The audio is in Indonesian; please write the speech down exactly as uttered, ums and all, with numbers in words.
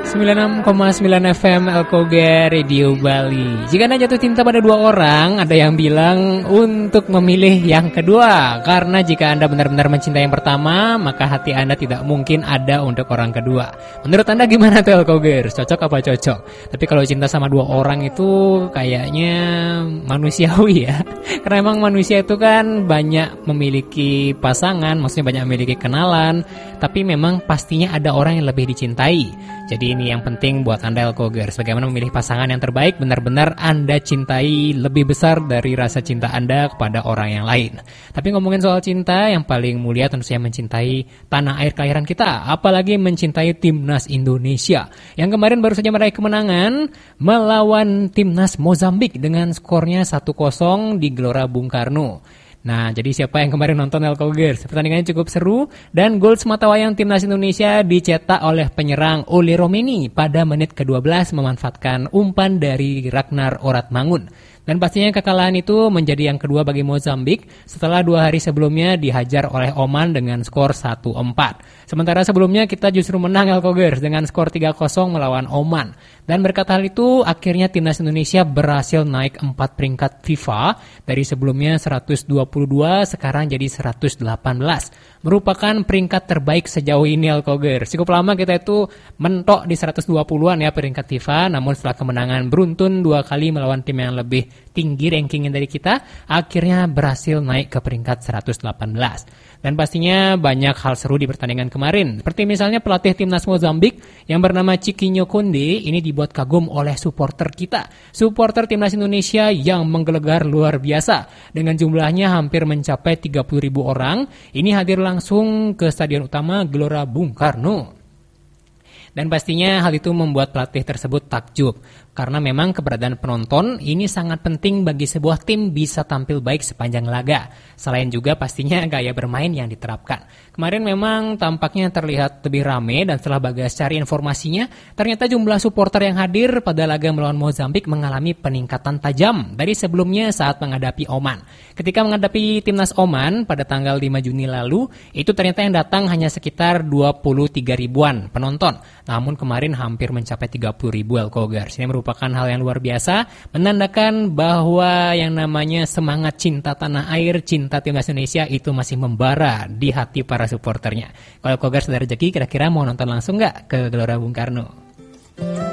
sembilan puluh enam koma sembilan F M Elkoga Radio Bali. Jika Anda jatuh cinta pada dua orang, ada yang bilang untuk memilih yang kedua. Karena jika Anda benar-benar mencintai yang pertama, maka hati Anda tidak mungkin ada untuk orang kedua. Menurut Anda gimana tuh Elkogers? Cocok apa cocok? Tapi kalau cinta sama dua orang itu kayaknya manusiawi ya. Karena emang manusia itu kan banyak memiliki pasangan, maksudnya banyak memiliki kenalan. Tapi memang pastinya ada orang yang lebih dicintai. Jadi ini yang penting buat Anda Elkogers, bagaimana memilih pasangan yang terbaik, benar-benar Anda cintai lebih besar dari rasa cinta Anda kepada orang yang lain. Tapi ngomongin soal cinta, yang paling mulia tentu saja mencintai tanah air kelahiran kita, apalagi mencintai Timnas Indonesia yang kemarin baru saja meraih kemenangan melawan Timnas Mozambik dengan skornya satu kosong di Gelora Bung Karno. Nah, jadi siapa yang kemarin nonton Elkogers? Pertandingannya cukup seru dan gol sematawayang Timnas Indonesia dicetak oleh penyerang Ole Romeni pada menit kedua belas memanfaatkan umpan dari Ragnar Oratmangun. Dan pastinya kekalahan itu menjadi yang kedua bagi Mozambik setelah dua hari sebelumnya dihajar oleh Oman dengan skor satu empat. Sementara sebelumnya kita justru menang Elkogers dengan skor tiga kosong melawan Oman. Dan berkat hal itu akhirnya Timnas Indonesia berhasil naik empat peringkat FIFA dari sebelumnya seratus dua puluh dua sekarang jadi seratus delapan belas. Merupakan peringkat terbaik sejauh ini Elkogers. Cukup lama kita itu mentok di seratus dua puluhan ya peringkat FIFA, namun setelah kemenangan beruntun dua kali melawan tim yang lebih tinggi rankingnya dari kita, akhirnya berhasil naik ke peringkat seratus delapan belas. Dan pastinya banyak hal seru di pertandingan kemarin. Seperti misalnya pelatih Timnas Mozambik yang bernama Chiquinho Conde ini dibuat kagum oleh supporter kita. Supporter Timnas Indonesia yang menggelegar luar biasa. Dengan jumlahnya hampir mencapai tiga puluh ribu orang. Ini hadir langsung ke stadion utama Gelora Bung Karno. Dan pastinya hal itu membuat pelatih tersebut takjub. Karena memang keberadaan penonton ini sangat penting bagi sebuah tim bisa tampil baik sepanjang laga. Selain juga pastinya gaya bermain yang diterapkan. Kemarin memang tampaknya terlihat lebih rame dan setelah Bagas cari informasinya, ternyata jumlah supporter yang hadir pada laga melawan Mozambik mengalami peningkatan tajam dari sebelumnya saat menghadapi Oman. Ketika menghadapi Timnas Oman pada tanggal lima Juni lalu, itu ternyata yang datang hanya sekitar dua puluh tiga ribuan penonton. Namun kemarin hampir mencapai tiga puluh ribu Elkogers. Ini merupakan hal yang luar biasa, menandakan bahwa yang namanya semangat cinta tanah air, cinta Timnas Indonesia itu masih membara di hati para supporternya. Kalau Elkogers ada rezeki, kira-kira mau nonton langsung nggak ke Gelora Bung Karno?